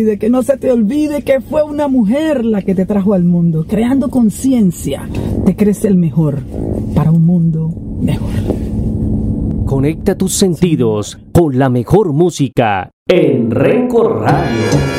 Y de que no se te olvide que fue una mujer la que te trajo al mundo. Creando conciencia, te crece el mejor para un mundo mejor. Conecta tus sentidos con la mejor música en Record Radio.